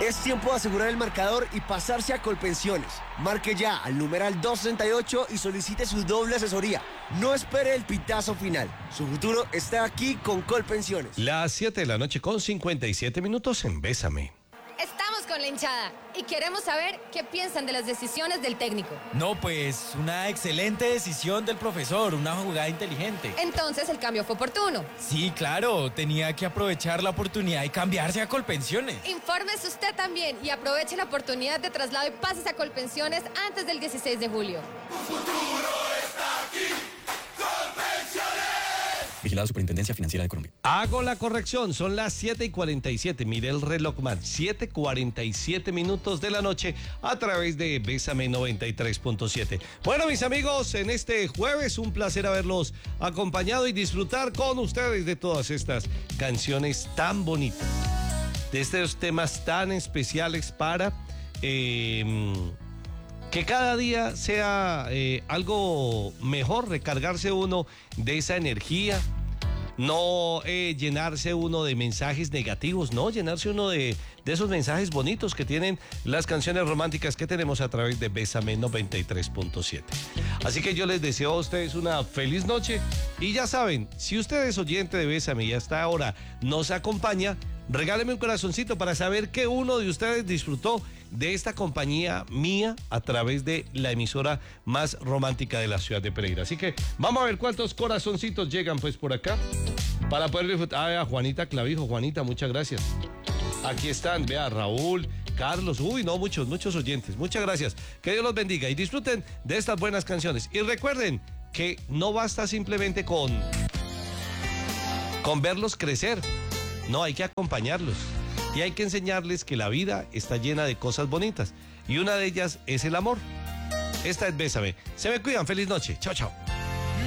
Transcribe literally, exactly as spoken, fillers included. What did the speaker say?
Es tiempo de asegurar el marcador y pasarse a Colpensiones. Marque ya al numeral doscientos sesenta y ocho y solicite su doble asesoría. No espere el pitazo final. Su futuro está aquí con Colpensiones. Las siete de la noche con cincuenta y siete minutos en Bésame. Estamos con la hinchada y queremos saber qué piensan de las decisiones del técnico. No, pues una excelente decisión del profesor, una jugada inteligente. Entonces el cambio fue oportuno. Sí, claro, tenía que aprovechar la oportunidad y cambiarse a Colpensiones. Infórmese usted también y aproveche la oportunidad de traslado y pases a Colpensiones antes del dieciséis de julio. Tu futuro está aquí. Vigilado Superintendencia Financiera de Colombia. Hago la corrección, son las siete y cuarenta y siete. Mire el reloj man, siete y cuarenta y siete minutos de la noche a través de Bésame noventa y tres punto siete. Bueno, mis amigos, en este jueves un placer haberlos acompañado y disfrutar con ustedes de todas estas canciones tan bonitas, de estos temas tan especiales para eh, que cada día sea eh, algo mejor, recargarse uno de esa energía, no eh, llenarse uno de mensajes negativos, no, llenarse uno de, de esos mensajes bonitos que tienen las canciones románticas que tenemos a través de Bésame noventa y tres punto siete. Así que yo les deseo a ustedes una feliz noche y ya saben, si usted es oyente de Bésame y hasta ahora nos acompaña, regáleme un corazoncito para saber que uno de ustedes disfrutó de esta compañía mía a través de la emisora más romántica de la ciudad de Pereira. Así que vamos a ver cuántos corazoncitos llegan pues por acá para poder disfrutar. Ah, a Juanita Clavijo. Juanita, muchas gracias. Aquí están, vea, Raúl, Carlos, uy, no, muchos, muchos oyentes. Muchas gracias. Que Dios los bendiga y disfruten de estas buenas canciones. Y recuerden que no basta simplemente con, con verlos crecer. No, hay que acompañarlos. Y hay que enseñarles que la vida está llena de cosas bonitas. Y una de ellas es el amor. Esta es Bésame. Se me cuidan. Feliz noche. Chao, chao.